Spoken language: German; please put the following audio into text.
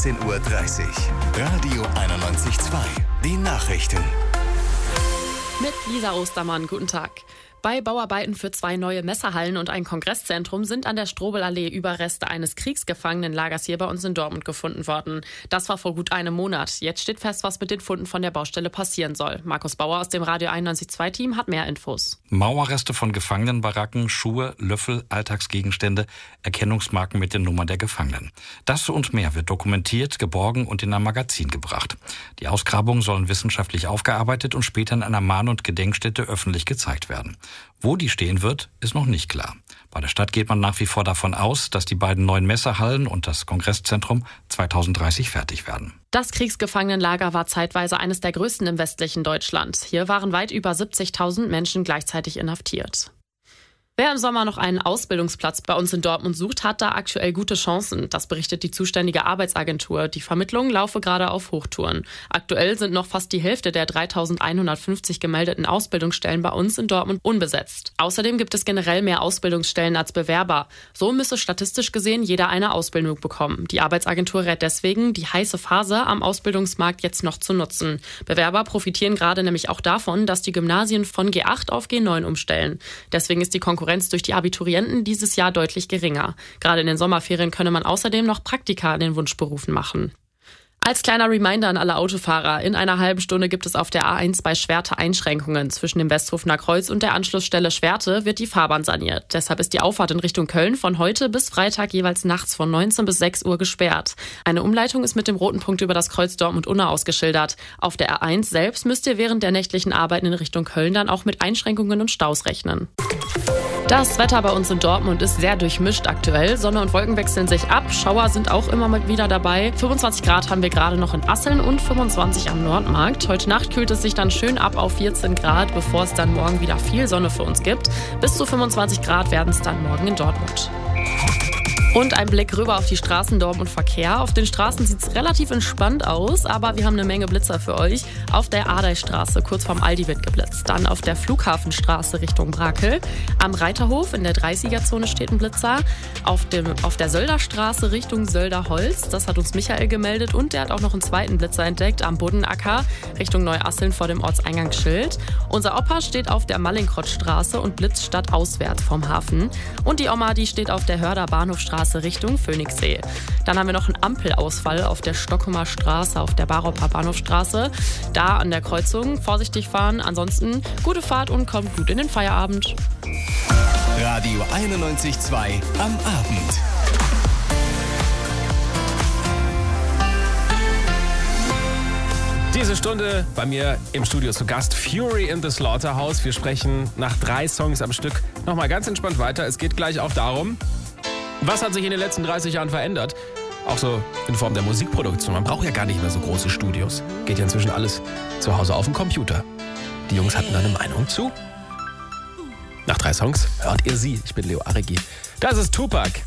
16:30 Uhr. Radio 91.2. Die Nachrichten. Mit Lisa Ostermann, guten Tag. Bei Bauarbeiten für 2 neue Messehallen und ein Kongresszentrum sind an der Strobelallee Überreste eines Kriegsgefangenenlagers hier bei uns in Dortmund gefunden worden. Das war vor gut einem Monat. Jetzt steht fest, was mit den Funden von der Baustelle passieren soll. Markus Bauer aus dem Radio 91.2-Team hat mehr Infos. Mauerreste von Gefangenenbaracken, Schuhe, Löffel, Alltagsgegenstände, Erkennungsmarken mit den Nummern der Gefangenen. Das und mehr wird dokumentiert, geborgen und in ein Magazin gebracht. Die Ausgrabungen sollen wissenschaftlich aufgearbeitet und später in einer Mahn- und Gedenkstätte öffentlich gezeigt werden. Wo die stehen wird, ist noch nicht klar. Bei der Stadt geht man nach wie vor davon aus, dass die beiden neuen Messehallen und das Kongresszentrum 2030 fertig werden. Das Kriegsgefangenenlager war zeitweise eines der größten im westlichen Deutschland. Hier waren weit über 70.000 Menschen gleichzeitig inhaftiert. Wer im Sommer noch einen Ausbildungsplatz bei uns in Dortmund sucht, hat da aktuell gute Chancen. Das berichtet die zuständige Arbeitsagentur. Die Vermittlung laufe gerade auf Hochtouren. Aktuell sind noch fast die Hälfte der 3.150 gemeldeten Ausbildungsstellen bei uns in Dortmund unbesetzt. Außerdem gibt es generell mehr Ausbildungsstellen als Bewerber. So müsse statistisch gesehen jeder eine Ausbildung bekommen. Die Arbeitsagentur rät deswegen, die heiße Phase am Ausbildungsmarkt jetzt noch zu nutzen. Bewerber profitieren gerade nämlich auch davon, dass die Gymnasien von G8 auf G9 umstellen. Deswegen ist die Konkurrenz durch die Abiturienten dieses Jahr deutlich geringer. Gerade in den Sommerferien könne man außerdem noch Praktika in den Wunschberufen machen. Als kleiner Reminder an alle Autofahrer, in einer halben Stunde gibt es auf der A1 bei Schwerte Einschränkungen. Zwischen dem Westhofener Kreuz und der Anschlussstelle Schwerte wird die Fahrbahn saniert. Deshalb ist die Auffahrt in Richtung Köln von heute bis Freitag jeweils nachts von 19 bis 6 Uhr gesperrt. Eine Umleitung ist mit dem roten Punkt über das Kreuz Dortmund-Unna ausgeschildert. Auf der A1 selbst müsst ihr während der nächtlichen Arbeiten in Richtung Köln dann auch mit Einschränkungen und Staus rechnen. Das Wetter bei uns in Dortmund ist sehr durchmischt aktuell. Sonne und Wolken wechseln sich ab. Schauer sind auch immer mal wieder dabei. 25 Grad haben wir gerade noch in Asseln und 25 am Nordmarkt. Heute Nacht kühlt es sich dann schön ab auf 14 Grad, bevor es dann morgen wieder viel Sonne für uns gibt. Bis zu 25 Grad werden es dann morgen in Dortmund. Und ein Blick rüber auf die Straßen Dortmund Verkehr. Auf den Straßen sieht es relativ entspannt aus, aber wir haben eine Menge Blitzer für euch. Auf der Adeistraße kurz vorm Aldi wird geblitzt. Dann auf der Flughafenstraße Richtung Brakel. Am Reiterhof in der 30er-Zone steht ein Blitzer. Auf der Sölderstraße Richtung Sölderholz. Das hat uns Michael gemeldet. Und der hat auch noch einen zweiten Blitzer entdeckt am Buddenacker Richtung Neuasseln vor dem Ortseingangsschild. Unser Opa steht auf der Mallinckrodtstraße und blitzt stadtauswärts vom Hafen. Und die Oma, die steht auf der Hörder Bahnhofstraße Richtung Phoenixsee. Dann haben wir noch einen Ampelausfall auf der Stockhumer Straße, auf der Baroper Bahnhofstraße. Da an der Kreuzung vorsichtig fahren. Ansonsten gute Fahrt und kommt gut in den Feierabend. Radio 91.2 am Abend. Diese Stunde bei mir im Studio zu Gast Fury in the Slaughterhouse. Wir sprechen nach 3 Songs am Stück nochmal ganz entspannt weiter. Es geht gleich auch darum, was hat sich in den letzten 30 Jahren verändert? Auch so in Form der Musikproduktion. Man braucht ja gar nicht mehr so große Studios. Geht ja inzwischen alles zu Hause auf dem Computer. Die Jungs hatten da eine Meinung zu. Nach 3 Songs hört ihr sie. Ich bin Leo Aregi. Das ist Tupac.